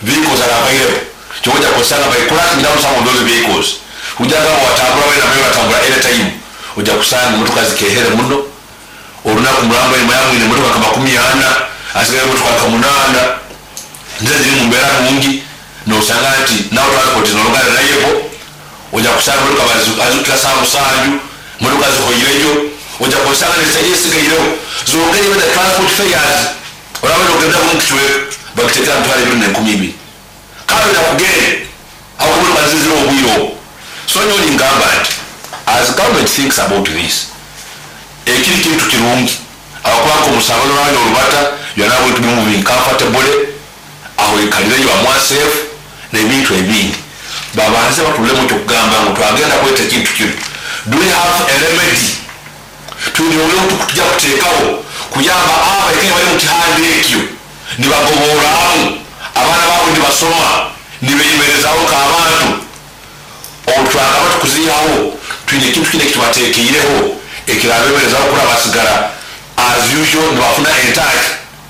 vehicles available choja kusanga by crashing down some of those vehicles ujaga watambula bali na batambula ile time uja kusanga motoka zikehere muno olunaku mulamba ino yamu ine motoka kama 10 asigaye motoka kama 8 nze ziri mu mbeera mungi n'osanga nti nawo transport nolongana nayepo ojja kusanga motoka azikira saa musanju motoka zikoyireyo ojja kusanga nesayesigayirewo zongere weda transport fares olaba nogenda kumukitwe bakiteekera mutwala 2012 kale nakugende awo motoka zizira obwiro so nyoni ngamba nti as government thinks about this ekiri kintu kirungi abakwako omusabalo lwayo olubata you are now going to be moving comfortably aho ikalire you are more safe nebintu ebindi babanze batulemo tukugamba ngo twagenda kwete kintu kino do we have a remedy tuliole tukujja kuteekawo kuyamba abaike bali mu kihande ekyo nibagoboolaamu abaana baabo nibasoma nibeeyimerezawo k'abantu otwagaba tukuziyawo tuyina ekintu kino ekitubateekeireho ekirabeemerezawo kula basigala as usual nibafuna entaaki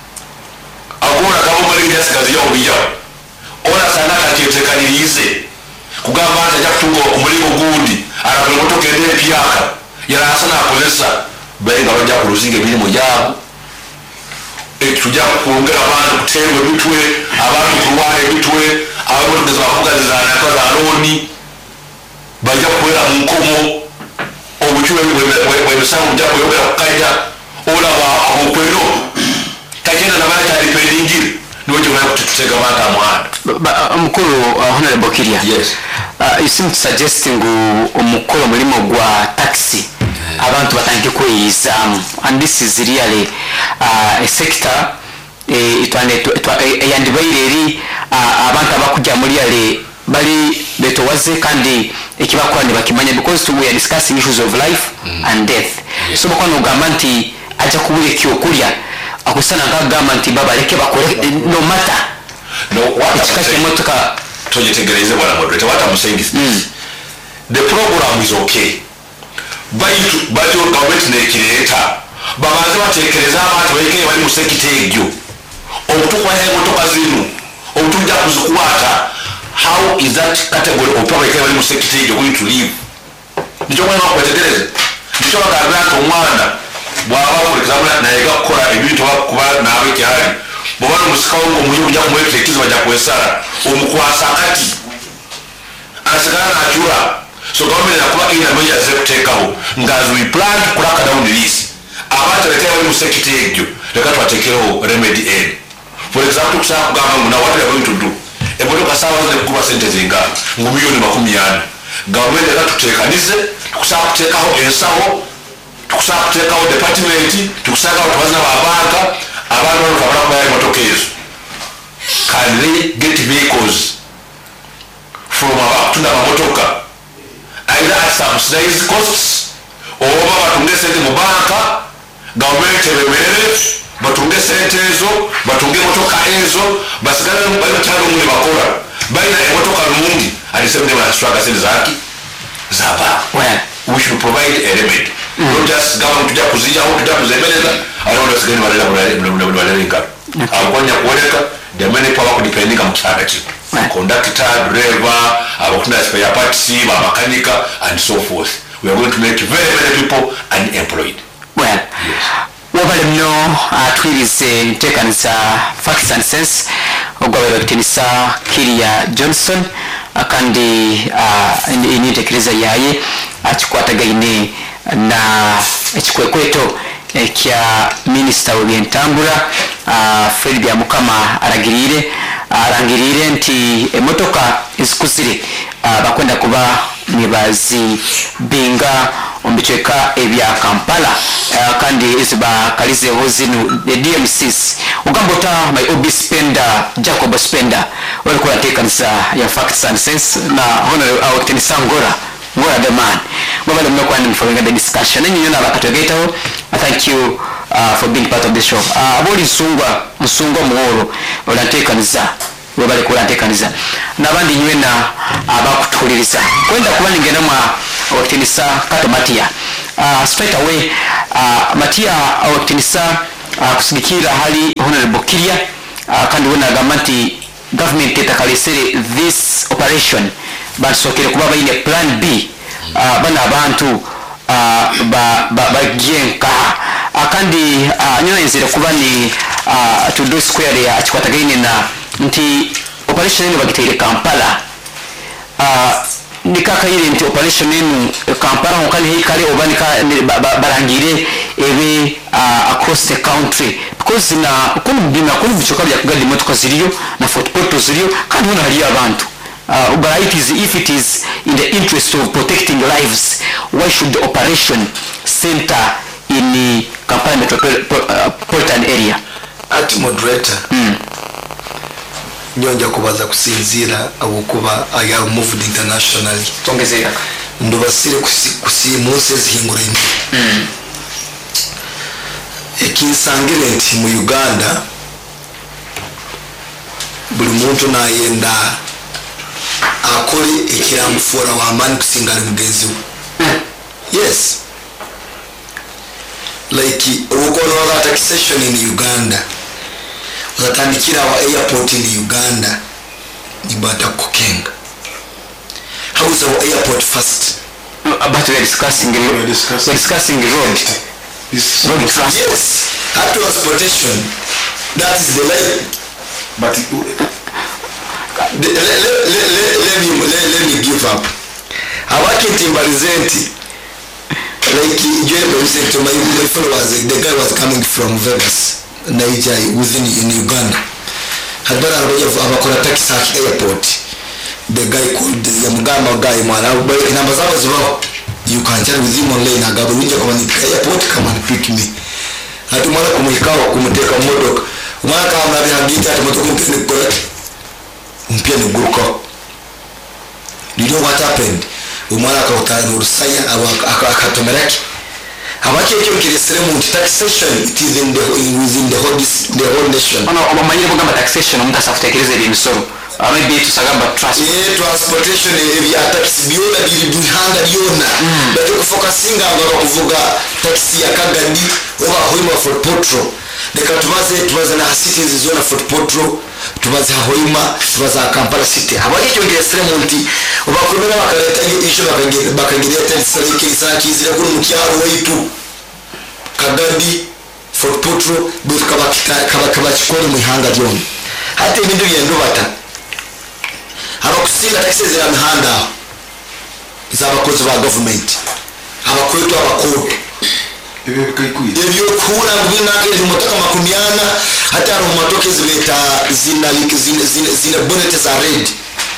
akola kabumaliri yasigaziya obiyawo ola sana kakyetekanirize kugamba nti ajja kutunga omulimu gundi alabula motoka ende empyaka yalaasana akozesa bayenga bajja ku luzinga emirimu gyabo tujja kwongera abantu kuteerwa emitwe abantu kulwala emitwe abamotogeza bakugazizanaka za looni bajja kukwera mu nkomo obukiwe bwebisango bujja kweyogera kukajja olaba okwero kagenda nabakyalipendingire nojogera kututega bantu amwanda mukulu Honorable Kiria. Yes. You seem to suggesting omukolo mulimo gwa taxi abantu batandike kweyizamu and this is really a sector eyandibaire eri abantu abakujja muri ale bali betowaze kandi ekibakola nibakimanya because we are discussing issues of life and death. Yes. So bakwano gamba nti ajja kubula ekyokulya akusana ngagamba nti babaleke bakole no matter no what ekikaki emotoka toyetegereze bwana moderator what I'm saying is this. The program is okay but your government nekireta babanze batekereza abantu bayike bali mu sekita egyo obutukwa emotoka zinu obutujja kuzikwata how is that category of public bali mu sekita egyo going to live nicho mwana kwetegereza nicho bagamba omwana bwaba for example naye gakora ebintu bakuba nabe kyali bobana musikawo omuyo kujja kumwetekiza bajja kwesara omukwasa kati asigala nachura so government yakuba ina measures zekuteekawo ngazi we plan to crack down this abantu beteewo mu sekita egyo leka twateekerewo remedy aid for example kusaba kugamba muna what we are going to do emotoka sawa zikuba sente zinga mu milioni 40 government leka tuteekanize tukusaba kuteekawo ensawo tukusaba kuteekawo department tukusaba tubazina babanka abantu bakabala kubaye motoka ezo can they get vehicles from abatunda mamotoka either at subsidized costs oba batunge sente mu banka government ebemerere batunge sente ezo batunge motoka ezo basigale bali cyane mu bakola bayina emotoka mungi ali sente na struggle sente zaki zaba well we should provide a remedy not just government to kuziya au kuzemeleza around us gani wale linga akonya kuweka the many power depending on charity conductor driver abakunda spare parts mechanic and so forth we are going to make very people unemployed well yes wabale mno twirize tekanisa facts and sense ogwabero kutinisa Kiria Johnson akandi initekereza yaye akikwatagaine na ekikwekweto kya minister w'entambula Fred Byamukama arangirire nti emotoka izikuzire bakwenda kuba nibazi binga ombiceka ebya Kampala kandi iziba kalize hozinu the DMCs ugambota my OB spender Jacob Spender walikuwa tekanisa ya facts and sense na Honorable Autenisa Ngora the man mwabale mnokwa ni following the discussion and you know bakatogetaho thank you for being part of the show aboli nsungwa muhoro olatekaniza wabale kulatekaniza nabandi nywena abakutuliriza kwenda kubani ngena mwa Autenisa kato Matia straight away Matia Autenisa kusigikira hali Honorable Kiria kandi wona gamanti government etakalisere this operation basokere kuba bayine plan B bana abantu bagenka akandi nyoyenzere kuba ni to do square ya chikwatagaine na nti operation eno bagitire Kampala nikaka ile nti operation eno Kampala hokali hikale obanika barangire ebe across the country because na kuna bichoka bya kugadi motoka ziriyo na footprints ziriyo kandi hona hali abantu but if it is in the interest of protecting lives, why should the operation center in the Kampala metropolitan area? At moderator nyonja kubaza kusinzira abukuba I have moved internationally tongezera ndobasire kusimuze zihingureni ekinsangire nti mu Uganda buli muntu nayenda akore ekiramufora wa mani kusingana mugenzi we. Yes, like ukono taxation in Uganda uzatandikira wa airport in Uganda nibata kukenga. How is our airport first? But we are discussing the road. Road transport. Yes, after transportation, that is the line. But let me give up. I work in Timbarizenti. Like you said to my followers, the guy was coming from Vegas, Nigeria, in Uganda. Had better have a taxi at airport. The guy called the Yamgama guy, man. You can tell with him online. I got a window on the airport, come and pick me. I don't want to come take a motor. One come and get at motor. Mpiano Gurko. You know what happened? Umara Kautan or Saya Akatomeraki. Awake kile taxation, it is within the whole nation. Taxation mtasafutekeleze limisoro. Maybe to sagamba transportation ya taxi biona bilihanga liona. Baje kufokasinga kuvuga taxi ya Kagandi oba hoima for potro. Deka tubaze na cities zona for potro. Tubaze hoima tubaze Kampala city. Awake kile extreme obakomera bakaleta isho bakagira tensarike isaki zira kuno mukyaro weitu Kagandi for potro kaba chikoni muhanga liona. Hata ibintu byendo bata abakusinga taxes ya mihanda z'abakozi ba government abakwetu abakode ebyo kura ngwinake zimotoka makumiana hata ro motoka zibeta zina bonnet za red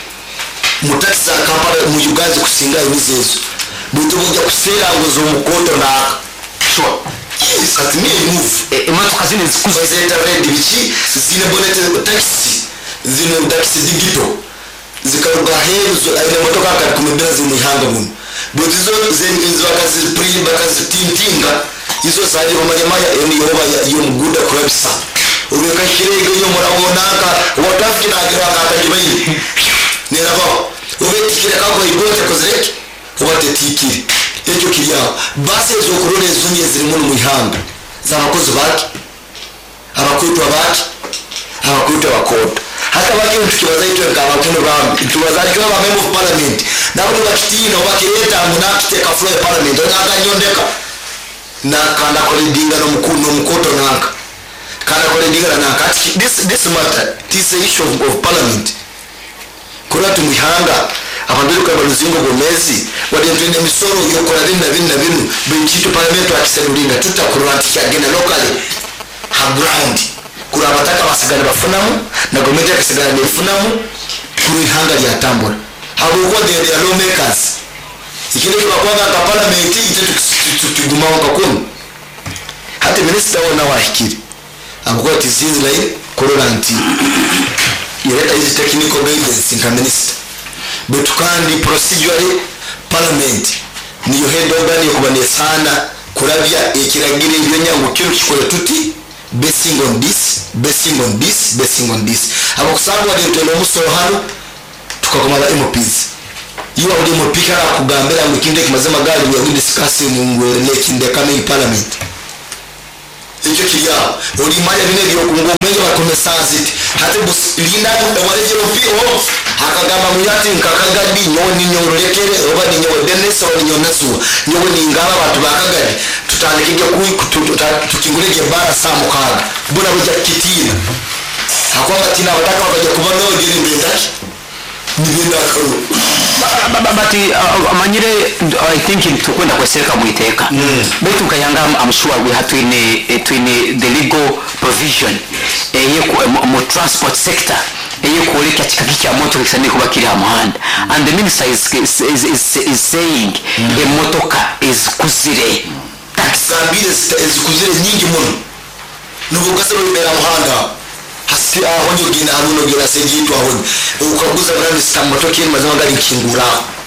mutaxa Kampala mu Uganda kusinga ibizezo buto bujya kusera ngozo mukoto na sure yes at me move imotoka zine zikuza red bichi zina bonnet taxi zina taxi digital zikaruga hezo aina motoka kati kumebera zimihanga muno botizo zenzo bakazitintinga izo saje romanyamaya yoba yomuguda kurabisa ubeka kirego yo murabonaka watafiki nagira akatajibayi nerabo ubetikira kako igote kozireki ubate tikiri ekyo kiriya base zo kurone zunye ziri mu muhanga z'abakozi baki abakwetu abaki abakwetu abakoda hata wake tukiwaza ito ngaba kuno bambi tuwaza kwa ba member of parliament nabo bakitina bakireta munakiteka floor ya parliament onakanyondeka na kanda kolidinga no mukoto nanka kanda kolidinga nanka this matter this issue of parliament kula tumihanga abantu kwa baluzingo gomezi wadentende misoro yokora na binu benchito parliament akisedulinga tutakurati cyagena locally ha ground kura bataka basigana bafunamu na government akasigana bafunamu kuri hanga lya tambura habo ko the lawmakers ikinde kibakwanga ka parliament ituguma wakakuni hata minister wana wahikiri amko tizinzi lai kororanti yeleta hizi technical guidance in minister but kandi procedurally parliament niyo head organ yokubane sana kurabya ikiragire ibyo nyango cyo kikore tuti basing on this abakusabu wadentolo musoro hano tukakomala MPs iyo odi mupika kugambera mukinde kimazema gari we will discuss mu lekinde coming parliament icyo kiriya odi manya bine byo kungomenya bakomesaziti hate linda walegero vio hakagamba muyati nkakagadi nyoni nyorolekere oba ninyo denesa oba ninyo nasu nyowe ningala abantu bakagadi tutandikije tukinguleke bara samukaga buna buja kitina hakwanga tina wataka wakaja kubano giri mbendaki nibenda karo but amanyire I think tukwenda kweseka muiteka betu kayanga I'm sure we have to in the legal provision mu transport sector kuoleka chikakicha moto kisani kuba kiri muhanda and the minister is saying motoka is kuzire taxabile is kuzire nyingi muno nubukasero ibera muhanda hasi ahonyo gina haruno gina sejitu ahonyo ukaguza brand stammoto kiri mazama gari kingura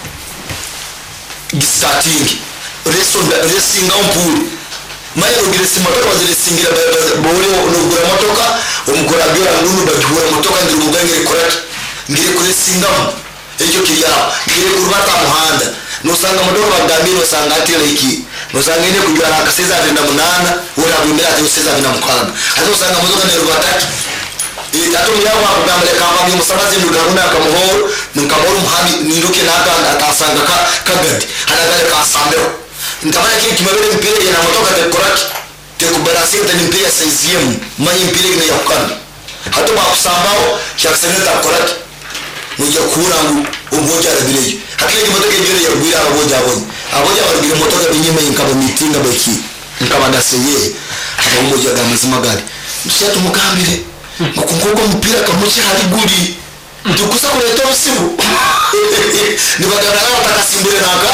starting racing ampuri mayo giresi motoka waziresingira bore nugura motoka umukora byora nunu bagihura motoka ndiri mugangire korati ngire kuresingamo ekyo kiriya ngire kurubata muhanda nosanga motoka bagambira nosanga atira iki nosanga ine kujya akaseza 28 ora bimera ati useza 27 ati usanga motoka ndiri batatu itato myawa kugambira kamba byo musabaze ndugabuna akamuhoro nkamuhoro muhandi niruke nakanga atasanga kagadi hanagale kasambero ntabaya kiri kimabere mpire ya motoka te koraki te kubarasita ni mpire SIZM manyi mpire ina yakukana hato bakusambao kyakuseneta koraki mujya kurangu umoja arabireyo hakile kimotoka ejere ya gwira aboja barubire motoka binyime inkaba mitinga baki nkaba daseye haba umoja gamazima gari mshatu mukambire mukungogo mpira kamuchi hari guri ndukusa kuleta usibu nibagana batakasimbure naka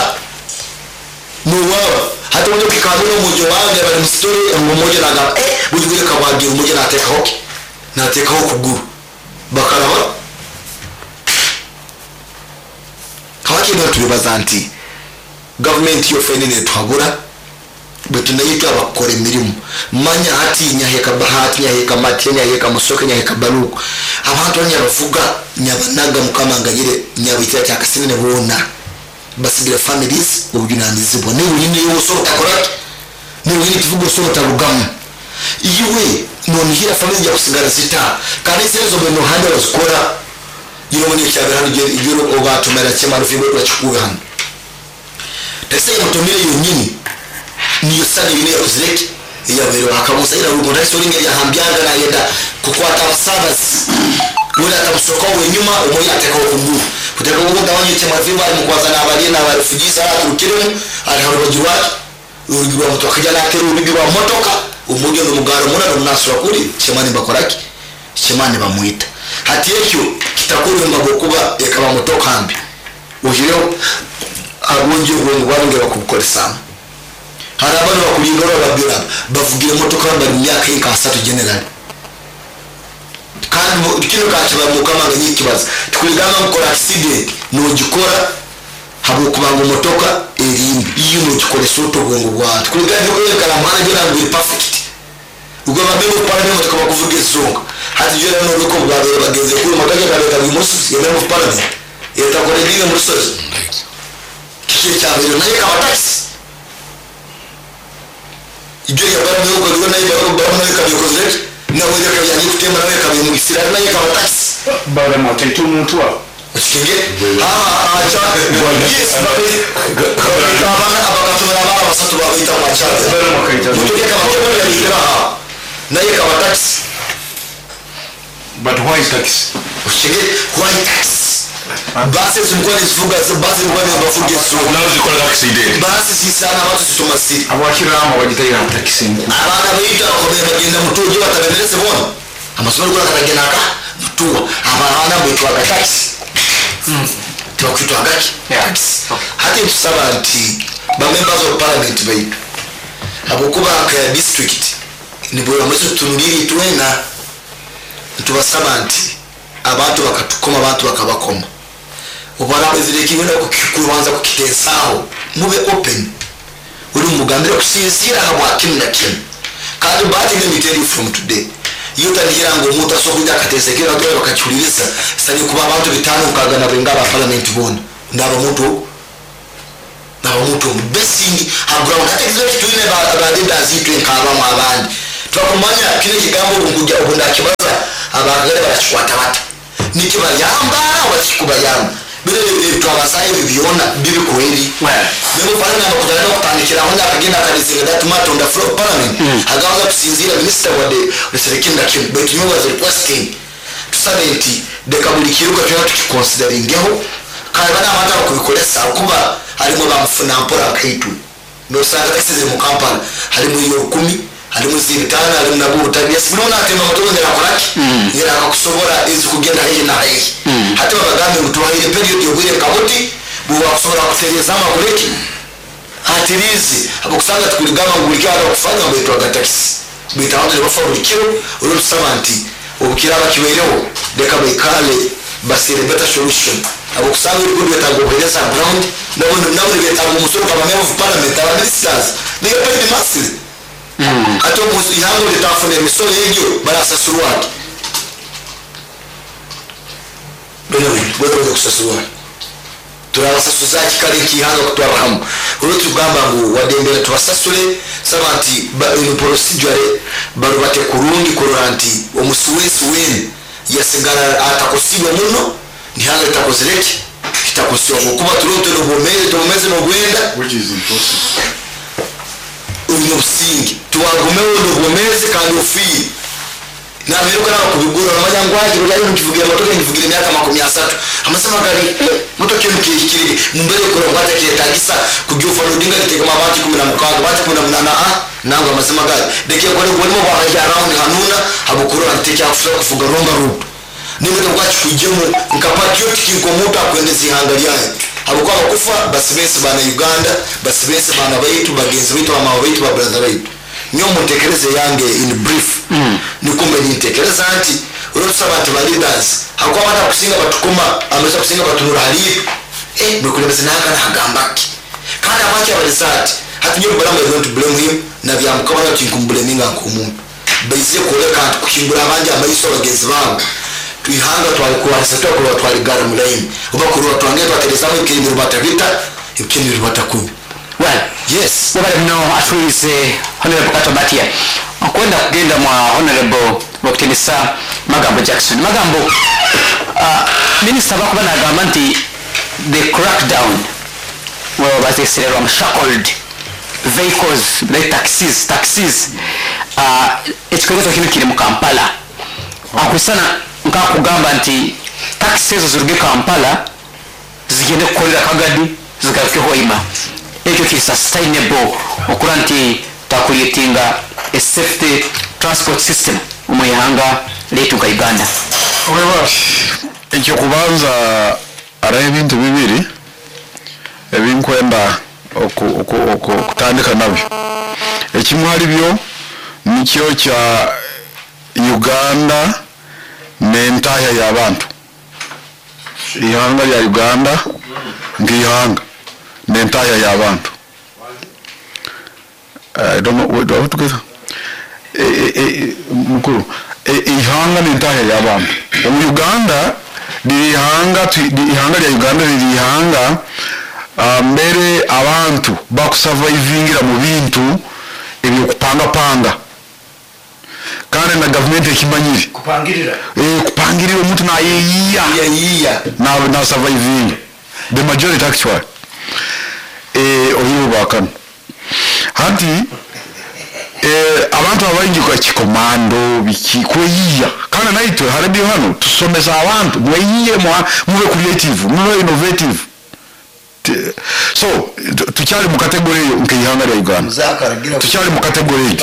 nuwa hata mmoja kikamino mmoja wangu bali mstori mmoja na bujugire kabagira mmoja nateka ho kuguru bakaraba kawaki ndo tulibazanti government yo fenene twagura betu nayitwa bakore mirimo manya hati nyaheka bahati nyaheka mati nyaheka musoke nyaheka baluko abantu nyabavuga nyabanaga mukamangagire nyabitya cyakasinene bona basigira families ubunanizibwa ne urine yo so takoraki ne urine tuvugo so tarugamu iwe none hira family ya kusigara zita kandi sezo beno handa bazikora yiro mwenye cyabirano yiro obatumera cyema rufibo twachikuwe hano tese mutumire yonyini niyo sadi yine uzireki yabero akamusa ira rugo ndase uringe ya hambyanga na yenda kukwata abasabasi wala tamusoko wenyuma umoya ateka okungu kuteka ugo ndawanye cyema rufibo ari mukwaza na abali na barufugisa aturukire ari harubajiwa urugirwa muto akajya nakero ubigirwa motoka umujyo n'umugaro muna n'umnasura kuri cyemani bakoraki cyemani bamuita hati yekyo kitakuru mbagokuba yakaba motoka hambi ujiro abunje ngo baringe bakukoresana hari abantu bakulindora babira bavugire motoka bari myaka y'ikasatu general kandi kino kachiba mukamanga nyikibaza twigama mukora accident no gikora habo kubanga motoka erimbi iyo no gikore soto gongo bwa twigama ko kala mwana gera ngo perfect ubwo babemo parane motoka bakuvuge zonga hati jera no biko bwabere bagenze kuri motoka kabeka bimusu yememo parane yetakore dinge musozi kike cyabere naye kabatasi ibyo yabaramo yo gwa nayo baramo nayo kabikoze nawe yakabyanyi kutema nawe kabimugisira nayo kabatasi bare motetu muntu wa ukinge acha yes abana abakatumira abana basatu babita machaza bare makaita tutoke kama kemo ya ikira nayo kabatasi but why is tax ukinge why tax basi zimkwani zifuga basi ngwani bafuge so nawe zikora accident basi si sana watu sitomasi abashiramo bagitayira tax abana bita ko bagenda mutoje batabendelese bona amasoro gura katagena ka mutuwa abana mwitwa tax tuwakwitwa gaki tax hati tusabanti ba members of parliament baitu abokuba ka district nibo bamaze tunuriri twena tubasabanti abantu bakatukoma abantu bakabakoma ubara bezireki wenda kukibanza kukitesaho mube open uri mugambira kusizira habwakim na kim kandi bati let me tell you from today yutangira ngo umuntu asokujya akatesekera byo bakacuririza sanye kuba abantu bitanu kagana benga ba parliament bona ndaba muto besi habura katekizo twine ba leaders itwe nkaba mu abandi twakumanya kine kigambo ngujya ubunda kibaza abagale barakikwata bata nikibayamba abakikubayamba bire twabasaye bibyona bibi kweli bimo fana na kujana kutandikira aho nakagenda kanizinga datumato nda floor parliament agaza kusinzira minister wade userekinda but you was requesting tusadenti dekabulikiruka cyo tukiconsideringeho kandi bana amata kubikolesa kuba harimo bamufuna mpora kaitu no sanga kisize mu Kampala harimo iyo 10 harimo zibitana harimo nabo utabia sinona atema matogo ngera koraki ngera akakusobora izi kugenda hehe na hehe hata bagambe mutwahire period yo gwire kaboti buwa kusobora kutereza amakureki hatirizi abakusanga tukuligama ngulika ala kufanya mbeto agataxi bitawanze bafabulikiro urusamanti ubukira bakibereho deka bayikale basire better solution abakusanga uri betango kuhereza ground nabo betango umusoro kama member of parliament aba ministers they pay the masses ato musu ihango litafune misoro yegyo barasasuruwaki bwewe kusasuruwa turabasasuza kikari kihango kutwara hamu urutu gamba ngo wadembera tubasasure sabanti in procedure barubate kurundi kuranti omusuwesi wen yasigara atakosiba muno ntihanga itakozireke kitakosiwa kuba turote no bomeze no gwenda which is impossible ubusingi tuwagomewe no bomeze kandi ufi na rero kana kubigura amanyangwaje bari mukivugira motoke ngivugira imyaka 30 amasema gari motoke mukikiri mumbere ko ngwate ketagisa kugyufa rudinga liteka mabati 10 bati 18 nanga amasema gari deke ko ngo mo bahaja around hanuna abukuru anteke afura kuvuga romba ruto nimero kwachi kujemo nkapatriot kinkomuta kwendezi hangalyaye abukwa bakufa basibese bana Uganda basibese bana baitu bagenzi bitu ama baitu ba brother baitu nyo mutekereze yange in brief nikumbe nitekereza anti urusaba ati leaders hakwa bana kusinga batukoma ameza kusinga batunura hali nukulebeza nanga na hagambaki kandi abaki abalizati hati nyo baramba don't blame him na byamukabana tinkumbleminga nkumuntu baize koleka kukimbura abanje amayiso bagenzi babo twihanga twalikuwanisa twakuru twaligara mulaini ubakuru twangeza batereza mu kintu batabita ikintu batakumi. Well, yes. Wabale mno atuize Honorable Kato Batia. Kwenda kugenda mwa Honorable Wakitinisa Magambo Jackson. Magambo, Minister bako bana agamba the crackdown where bazesererwa shackled vehicles like taxis ekikolezo kino kiri mu Kampala. Akusana nkakugamba nti taxis ziruge Kampala zigende kukolera Kagadi zigaruke Hoima. Ekyo ki sustainable okuranti takuyetinga a safety transport system umuyanga letu ka Uganda. Owewa ekyo kubanza ara ebintu bibiri ebinkwenda okutandika nabyo. Ekimu ali byo nikyo kya Uganda n'entaya y'abantu. Ihanga lya Uganda ngihanga n'entaya y'abantu. I don't know what to get. Mukuru ihanga n'entaya y'abantu. Uganda ihanga lya Uganda ihanga mbere abantu bakusurvivingira mu bintu ebyo kupanga kandi na government ekimanyiri kupangirira omuntu na yeyiya na surviving the majority actually oyo bakana hati abantu abayingi kwa kikomando bikikweyiya kana naitwe harabiyo hano tusomeza abantu mweyiye mube creative mube innovative. So tucyari mu category nk'ihanga rya Uganda tucyari mu category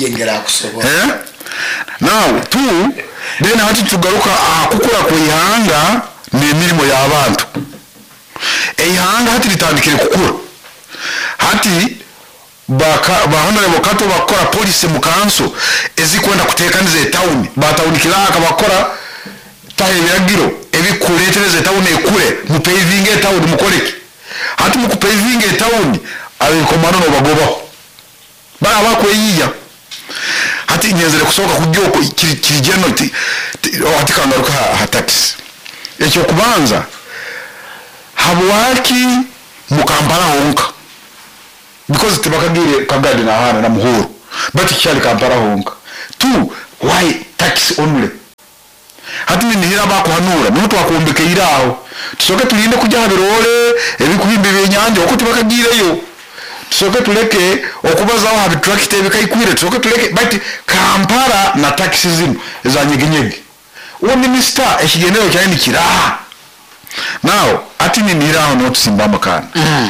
now then hati tugaruka kukura ku ihanga n'emirimo y'abantu ihanga hati litandikire kukura hati bahonore Kato bakora police mu kanso ezikwenda kutekaniza town batawunikira akabakora tahebiragiro ebikuletereza town ekure mu paving town mukoleki hati mu paving town abikomano no bagobaho bara bakweyiya hati nyezere kusoka kugyoko kirijeno hati kangaruka hataxi ekyo kubanza habwaki mu Kampala honka because tibakagire Kagadi na hana na Muhuru but kyali Kampala honka. Two, why taxi only? hati ninihira bakuhanura nuko twakombeke iraho tusoke tulinde kujya habirole ebikuhimba byenyanja okuti bakagireyo tusoke tuleke okubazaho habitracte bikayikwire tusoke tuleke but Kampala na taxism ezanyegenyege uwo minister ekigendero cyane kiraha now ati ninihira no tusimbamba kana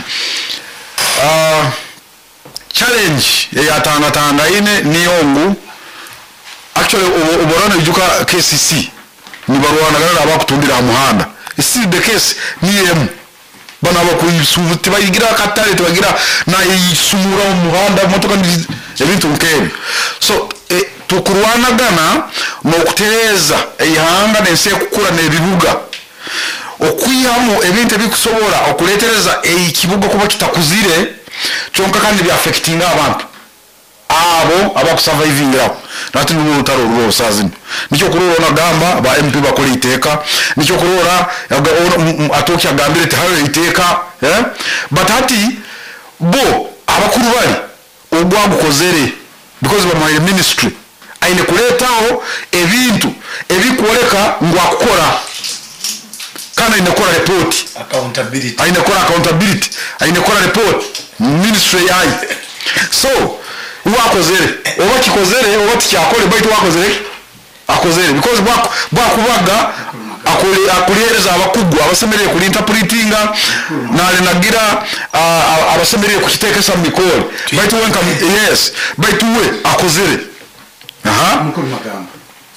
challenge ya tanga ine niyongu actually uborana yuka KCC ni barwana gara abakutundira muhanda isi the case niyem bana bakuyisubuti bayigira katale tubagira na yisumura muhanda motoka ebintu nkebi so tukurwana gana no kutereza ehanga nense kukura nebibuga okwihamu ebintu bikusobora okuletereza ekibuga kuba kitakuzire chonka kandi bi affecting abantu abo abakusurviving rawo nati nuwo utaro ruwo sazini nicho kurora gamba ba MP bakora iteka nicho kurora atoki agambire te hayo iteka but hati bo abakuru bari ogwagukozere because of my ministry aine kuletaho ebintu ebikoreka ngo akukora kana inakora report accountability ainakora report ministry ai so wakozere oba kikozere oba tikyakole baitu wakozere akozere because bwakubaga akuliereza abakugwa abasemereye kuli interpretinga nale nagira abasemereye kukitekesa mikole baitu wenka yes baitu we akozere mukuru magamba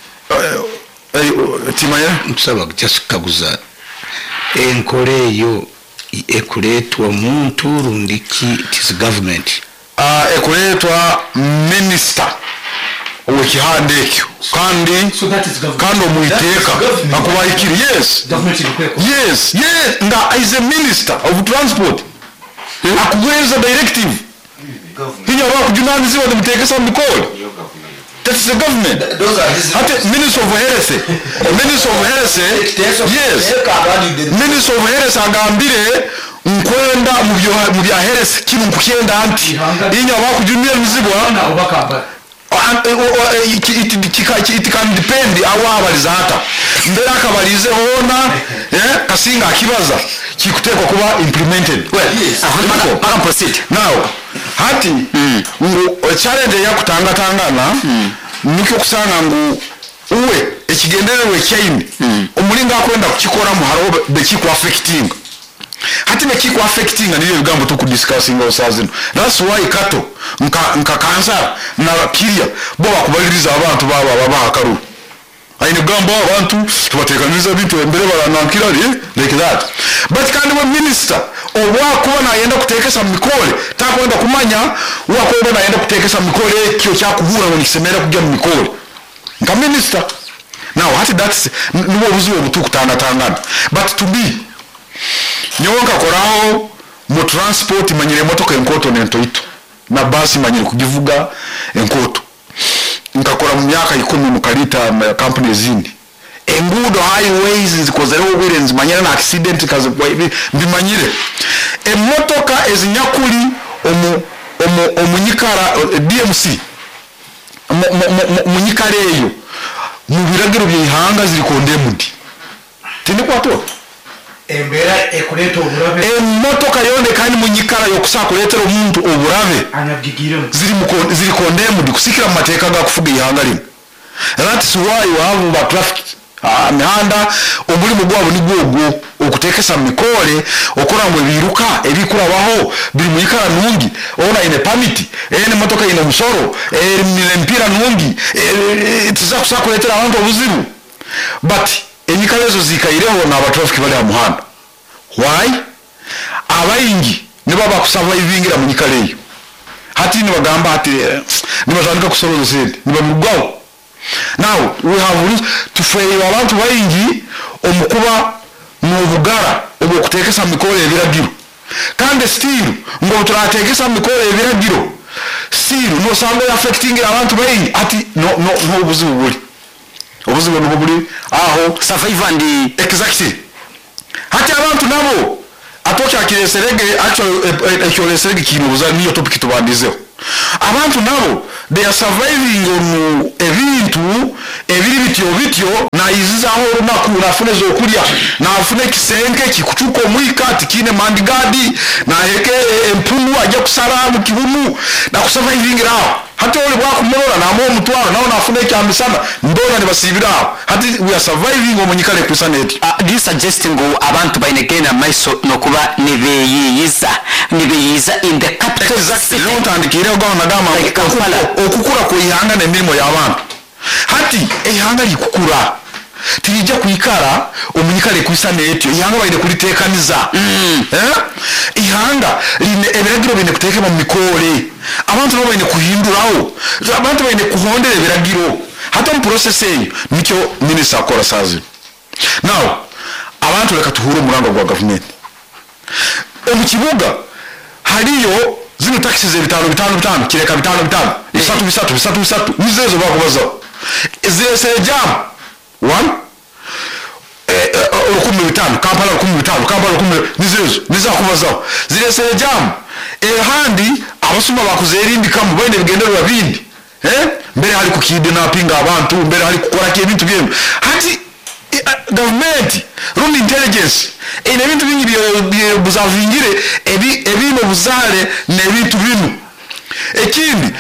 timaya nsaba kyasikaguza enkole yo ekuletwa muntu rundiki tis government ekuletwa minister owekihandekyo kandi omuyiteeka akubayikiri yes nga is a minister of transport akuweereza directive hinya bakujunanizibwa nemuteekesa mumikolo that is the government ate minister of health yes minister of health agambire nkwenda mu bya health kinu nkukyenda anti inya bakujunira mizibwa it can depend awabaliza hata mbere akabalize hona kasinga akibaza kikutekwa kuba implemented well proceed now hati challenge ya kutangatangana nikyo kusanga ngo uwe ekigenderewe kyaini umulinga akwenda kukikora mu haro bekiku affecting hati bekiku affecting niyo bigambo to discussing osazino that's why kato nka cancer na kiria bo bakubaliriza abantu baba akaru aine gambo abantu tubatekaniza bintu embere baranankira like that but kandi we minister obwakuba nayenda kutekesa mikole takwenda kumanya wakwenda nayenda kutekesa mikole kyo kyakubura ngo nikisemera kujya mu mikole nka minister now hati that's nubo buziwe butuku tangana but to be nyonka koraho mu transport manyire motoka enkoto nentoito na basi manyire kugivuga enkoto nkakora mu myaka 10 mu kalita company zindi engudo highways zikozero wirenzi manyira na accident kaze bimanyire emotoka ezinyakuli omunyikara DMC munyikareyo mu biragiro byihanga ziri kondemudi tindi kwato embera ekuleta oburabe emotoka yone kandi munyikara yokusakuletera omuntu oburabe anyabigire ziri kondemudi kusikira mu mateka ga kufuga ihanga lino that's why you have the traffic mihanda omulimu gwabo ni gwogwo okutekesa mikole okora ngo biruka ebikurabaho biri muyikara nungi ona ine permit ene motoka ine musoro mpira nungi tuzakusakuletera abantu obuzibu but enyikalezo zikaireho na abatraffic bali amuhanda why abayingi nibo bakusurvivingira munyikaleyo hati ni bagamba hati ni bazandika kusoroza sente ni bamugwaho now we have to fail abantu bayingi omukuba mu bugara obwo kutekesa mikole ebiragiro kandi still ngo turatekesa mikole ebiragiro still no sambe affecting abantu bayingi ati no buzibu buli aho survive and exactly hati abantu nabo atoka kireserege actually ekireserege kinuza niyo topic tubandizeho abantu nabo they are surviving on ebintu ebiri bityo nayizizaho olunaku nafune zokulya nafune kisenke kikutuka omwika tikine mandigadi naheke empunu ajja kusala mu kibumu nakusurvivingira awo hati oli bwakumulora namu omutwalo nawo nafune ekyamisana ndona ne basibira awo hati we are surviving omunyikale kusana eti. Do you suggest ngo abantu bainegena maiso nokuba nibeyiyiza in the capital exactly ntandikire ogana gama okukura kuyihanga n'emirimo y'abantu hati ehanga likukura tirijja kuyikala omunyikale kwisana etyo ihanga baine kulitekaniza ihanga line ebiragiro baine kuteekebwa mu mikole abantu nabo baine kuhindurawo abantu baine kuhondera ebiragiro hata mu process eyo nikyo minisita akola saazi now abantu leka tuhure omulango gwa gavumenti omu kibuga haliyo zino taxes bitano kireka bitano bisatu nizezo bakubazaho zirese jam 1 olukumi bitano Kampala 10 nizezo nizakubazaho zirese jam ehandi abasuma bakuzerindikamu baine bigendererwa bindi mbere hali kukidnapping abantu mbere hali kukora ebintu byembi hati government run intelligence ine bintu bingi buzavingire ebino buzale nebintu bino ekindi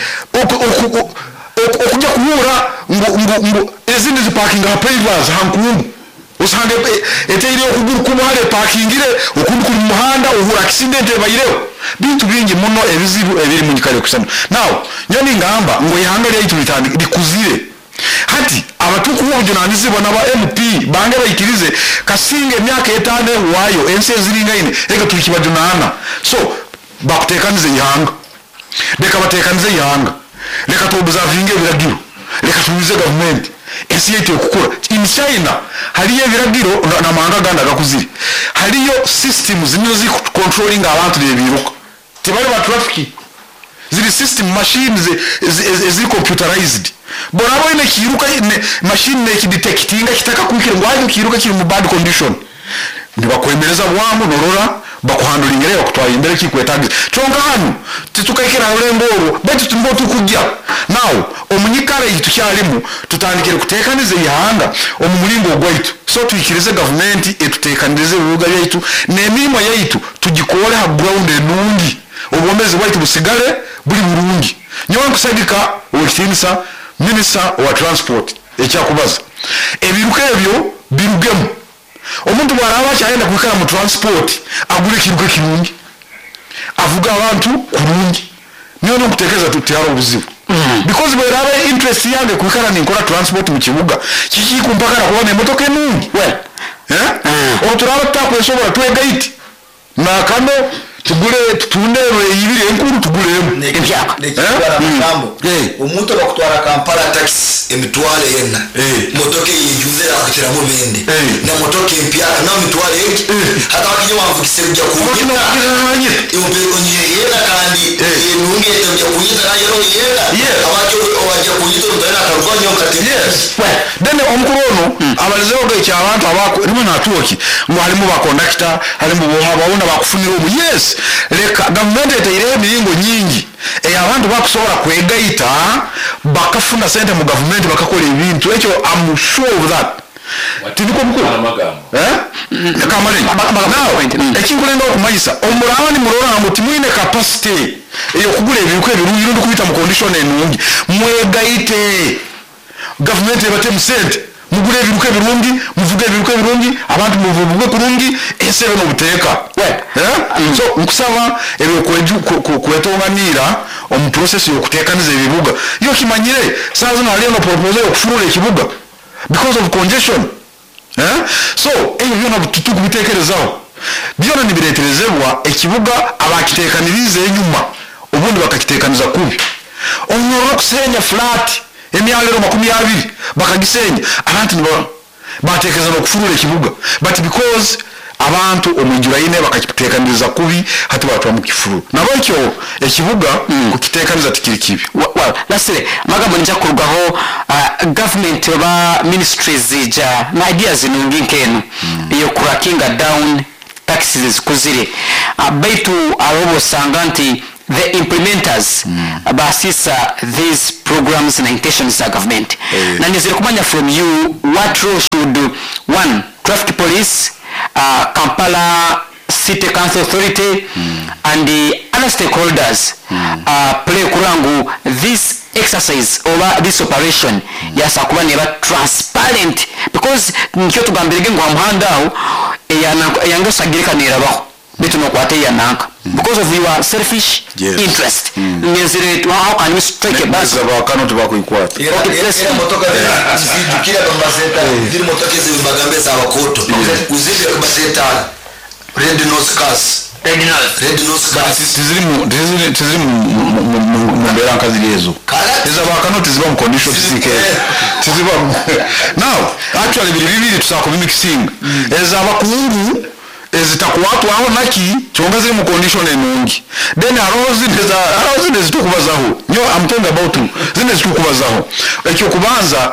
okujja kuhura ngo ezindi ziparking pavers hankungu usanga eteire okuguru kumale parkingire okundu kuli muhanda uhura accident ebayireho bintu bingi muno ebizibu ebiri munyikale kusana now nyoni ngamba ngo ihanga lya itulitandi likuzire hati abatuku bojo nanizibwa naba MP bange bayikirize kasinge emyaka 5 wayo ense ziringaine ega tulikibajunana so bakutekanize ihanga leka batekanize ihanga leka tubuza vinge biragiro leka tubize government ensi yetu okukura in China haliyo biragiro na manga ganda gakuziri haliyo systems zinozi controlling abantu bebiruka tibali ba traffic ziri system machines ezi computerized bonabo ine kiruka machine ne kidetectinga kitaka kwikira ngwaje kiruka kiri mu bad condition ndibakwemereza bwamu norora bakuhandulinga leo kutwara imbere kikwetagiza chonga hano titukakira uremboro betu tumbo tukujya now omunyikale itukyalimu tutandikire kutekanize ihanga omumulingo gwaitu so tuyikirize government etutekanize uruga yaitu n'emirimo yaitu tugikore ha ground enungi obomezi bwaitu busigale buli burungi nyo nkusagika okitinisa minister wa transport ekyakubaza ebiruka ebyo birugemu omuntu bwaraba kyayenda kwikala mu transport agule kiruka kirungi avuga abantu kurungi niyo nokutekeza tutiyaro obuzibu because bwaraba interest yange kwikala ninkora transport mu kibuga kikikumpakala kubona emotoka enungi oturaba tutakweshobora twegaiti na kano tugule tutunde ibiri enkuru tugulemu ebyaka omuntu bakutwara Kampala taxi emitwale yenna motoka yijuze akitiramu bende na motoka empya na mitwale yeki hata wakiyo wamvukise kujya kunyita yombe yena kandi yenunge kujya kunyita na yero yena abakyo wajya kunyita ndana karwanyo kati dene omkurono abalizoga ekyabantu abako rimwe natuoki ngo halimu ba conductor halimu bohabawona bakufunira obu yes leka government eteire emiringo nyingi abantu bakusobora kwegaita bakafuna sente mu government bakakola ebintu ekyo I'm sure of that tibiko mukuru kamale ekinkulenda okumanyisa omulawani mulora muti mwine capacity eyo kugula ebintu ebirungi ndo kubita mu condition enungi mwegaite government ebate musente mugule ebiruka ebirungi muvuge ebiruka ebirungi abantu muvuge kurungi esebe no buteeka so nkusaba ebyo kwetonganira omu process yokutekaniza ebibuga yo kimanyire saza na aliyo no proposal okufurula ekibuga because of congestion so ebyo byona tutuku bitekerezaho byona nibireterezebwa ekibuga abakitekanirize enyuma obundi bakakitekaniza kubi onoro kusenya flat emyalero 20 bakagisenya abantu nibo batekeza no kufurula ekibuga but because abantu omujuraine bakakitekaniriza kubi hati batwa mu kifuru nabakyo ekibuga kukitekaniza tikiri kibi well lastly magambo nja kurugaho government ba ministries zija na ideas nungi nkenu iyo cracking down taxes kuzire baitu arobo sanganti the implementers basisa these programs na intentions za government na nizile kumanya from you what role should one traffic police Kampala City Council Authority and the other stakeholders play kurangu this exercise over this operation yasa kuba neba transparent because nkyo tugambirege ngo amhanda yangasagirika nerabaho bitu no kwate yananka because of your selfish interest nezire how can you strike a bus abakano tubakuikwata era motoka zidukira bambaseta ziri motoka zibagambe za bakoto uzibye kubaseta red nose cars tiziri mu mbera nkazi lezo eza bakano tiziba mu condition tisike tiziba now actually bibiri tusako mixing eza bakungu ezitakuwatu aho naki chonga ziri mu condition enungi then arozi nezitukubazaho nyo I'm talking about zine zitukubazaho ekyo kubanza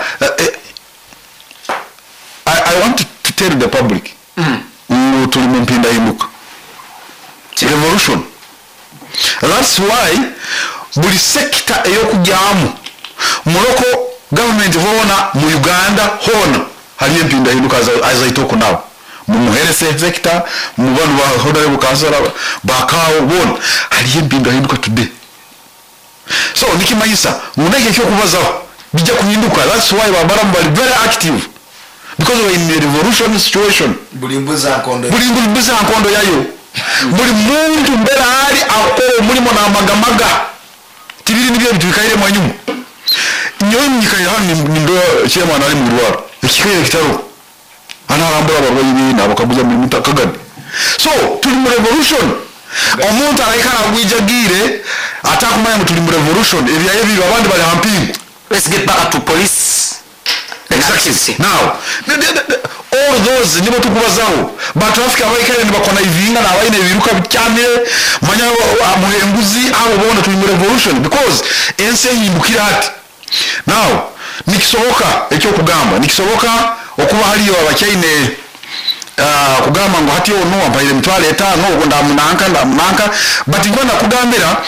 I want to tell the public tuli mu mpinda hinduka revolution. That's why buli sector eyokujyamu Morocco government hona mu Uganda hona hali empinda hinduka azaitoko nawo mu health sector mu bantu ba hodare bukazara bakawo bona hali empinda hinduka today. So nikimayisa muneke cyo kubazaho bijja kuhinduka. That's why babaramu bali very active because we in a revolution situation. Bulimbuza nkondo yayo buli muntu mbera ali akora mulimo na magamaga tibiri nibyo bitwikaire mwanyumu nyoyi nyikaye hano ndo chairman ali mu rwaro ikikaye kitaro ana arambura barwayi bina abakabuza mu mutakagani. So tuli mu revolution omuntu araikana gwijagire atakumanya tuli mu revolution ebyaye biba abandi bali hampingu. Let's get back to police. Exactly. Now all those nibo tukubazaho ba traffic abayikare nibakona ivinga na abayine biruka cyane manya muhenguzi abo bona tuli mu revolution because ense hindukira ati. Now nikisoboka ekyo kugamba nikisoboka okuba haliyo abakyine kugamba ngo hati ono abayire mtwale etano ogonda munanka but ngona kugambira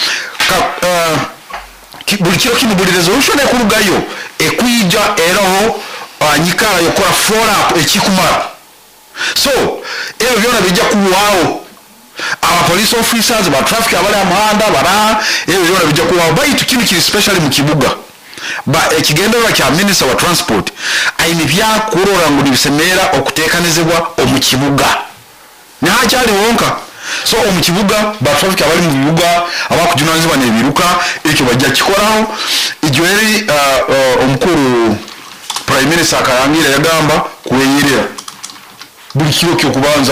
buli kiro kino buli resolution ekulugayo ekuyija eraho nyikara yokora flora ekikumara. So ebyo byona bijja kuwaawo aba police officers ba traffic abali amahanda bara ebyo byona bijja kuwaawo baitu kino kiri especially mu kibuga ba ekigendera kya minister wa transport aine bya kurora ngo nibisemera okutekanizibwa omu kibuga nyakyali wonka. So omu kibuga ba traffic abali mu bibuga abakujunanzibwa nebiruka ekyo bajja kikoraho ijweri omukuru Prime Minister akayangira yagamba kuwenyerera buli kiro kyo kubanza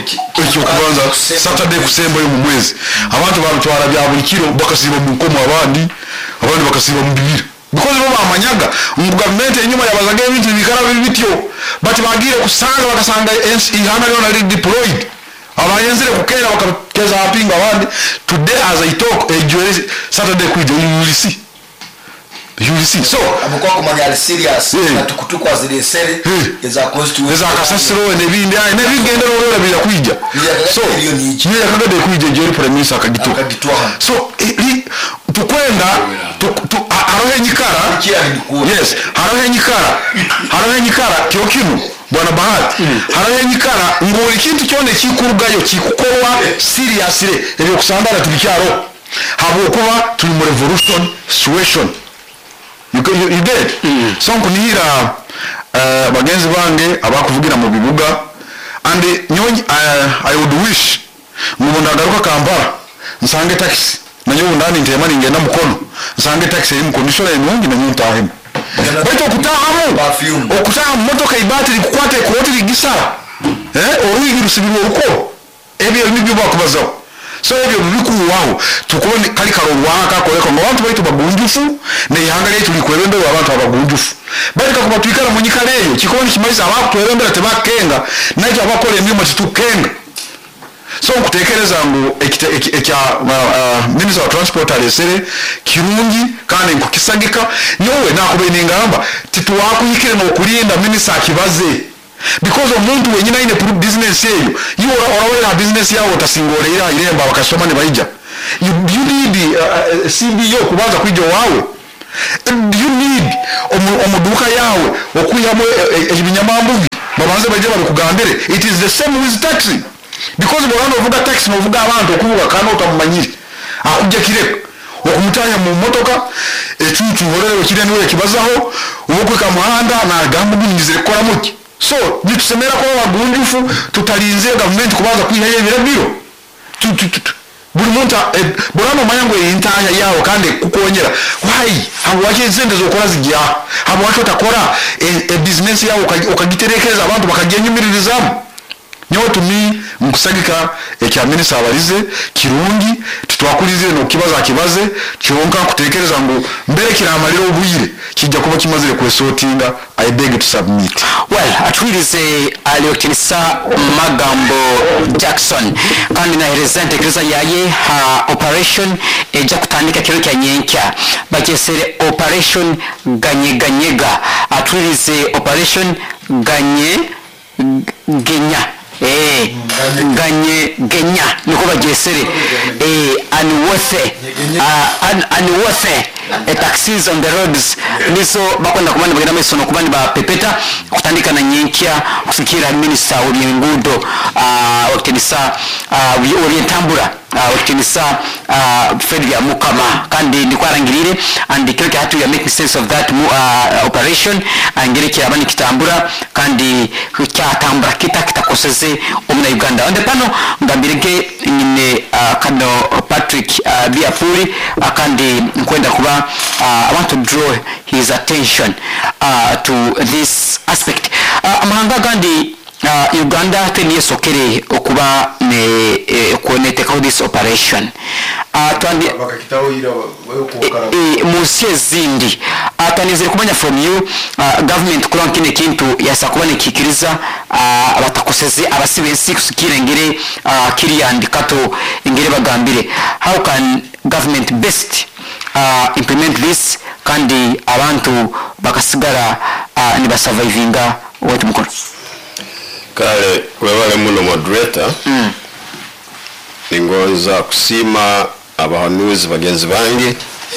Saturday kusemba yo mu mwezi abantu babitwara bya buli kiro bakasiba mu nkomo abandi bakasiba mu bibiri because bo bamanyaga mu government enyuma yabazaga ebintu bikara bityo but bagire kusanga bakasanga ihana lyo na deployed abayenzere kukera bakakeza apinga abandi today as I talk ejweri Saturday kujo you see. So amukwa kumanya serious na tukutuko azile sere eza constitution eza kasasiro nebindi nebigenda rora bya kwija. So niye akagade kwija jeri Prime Minister akagitwa. So tukwenda arohe nyikara yes arohe nyikara kyokinu bwana bahati arohe nyikara ngori kintu cyone kikurugayo kikukorwa seriously ebyo kusandara tubikyaro habo kuba tuli mu revolution situation. You get so kunira bagenzi bange abakuvugira mu bibuga and I would wish mubunda garuka Kampala nsange taxi nanyo ndani ntemani ngenda mukono nsange taxi iri mu condition enungi nanyo ntahemu baito okutaha motoka ibati likukwate kuroti ligisara oruigi rusibirwa uko ebyo nibyo bakubazaho. So ebyo bikuwaho tukone kali karolwaka koleko ngo abantu baitu bagunjufu ne ihanga lyetu likwebembe abantu abagunjufu bali kakuba twikala mu nyika leyo kikoni kimaisa abantu twebembera tebakenga nayo abakole emimo tukenga. So kutekereza ngo ekya minister of transport alesere kirungi kandi nkukisagika nyowe nakubeninga ngamba tituwakuyikire no kulinda minister akibaze because omuntu wenyina ine business yeyo you already have business yawo tasingorera iremba bakasoma ne bayija you need CBO kubanza kwijja wawe. You need omuduka yawe okuyamo ebinyamambuzi babanze baje babikugambire. It is the same with taxi, because bwano ovuga taxi novuga abantu okuvuga kana otamumanyire akujja kireko okumutanya mu motoka ekintu horere kiri niwe kibazaho ubukweka muhanda na gambo binizire kora muki. So nitusemera ko wagunjufu tutalinze government kubanza kwihaye birabiro buri muntu burano mayango yintanya yawo kandi kukongera why abo waje zende zokora zijya abo wacho takora business yawo ukagiterekeza abantu bakagenyumiririzamu. Nyo tumi mukusagika ekya minister abalize kirungi tutwakulize no kibaze kironka kutekereza ngo mbere kiramalira obuyire kijja kuba kimazire kwesotinga. I beg to submit. Well, atwirize aliokinisa Magambo Jackson kandi na representative yaye ha operation eja kutandika kiro kya nyenkya bakesere operation ganyeganyega. Atwirize operation genya genya niko bagesere unworthy taxis on the roads niso bakwenda kumana bagenda mesono kubani ba pepeta kutandika na nyenkya kusikira minister Olingudo wakenisa orientambura wakenisa Fred ya Mukama kandi ndikwarangirire and kireke hatu ya make sense of that operation angereke abani kitambura kandi kyatambura kitakoseze omuna Uganda onde pano ngambirege nyine kano Patrick Biapuri kandi nkwenda kuba I want to draw his attention to this aspect. Amahanga gandi Uganda teniye sokere okuba ne kuoneteka this operation twandi bakakitawira okukara musie zindi atanizire kumanya from you government kulankine kintu yasakubane kikiriza abatakoseze abasibensi kusikira ngire kiri andikato ngire bagambire how can government best implement this kandi abantu bakasigara ni basurvivinga what mukoro kale webale muno moderator ningoza kusima abahanuzi bagenzi bange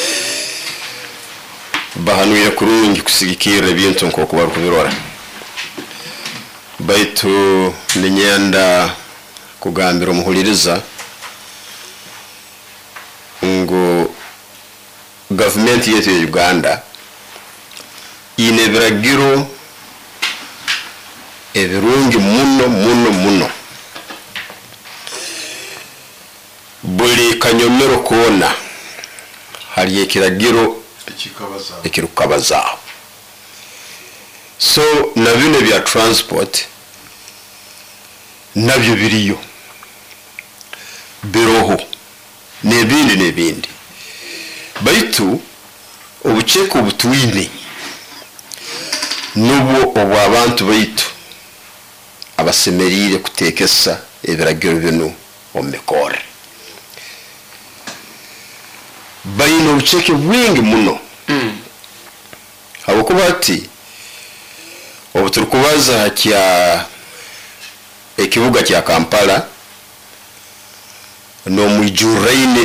bahanuye kurungi kusigikira ebintu nko kuba kubirora baitu ninyenda kugambira umuhuliriza ngo government yetu ya Uganda inebiragiro ebirungi muno buli kanyomero kona hari ekiragiro ekirukabaza. So na bino bya transport nabyo biriyo biroho nebindi baitu obucheko butwine nubo obwabantu baitu abasemerire kutekesa ebiragiro bino omekore bayino obucheke bwingi muno habokuba ati obuturukubaza kya ekibuga kya Kampala no mwijuraine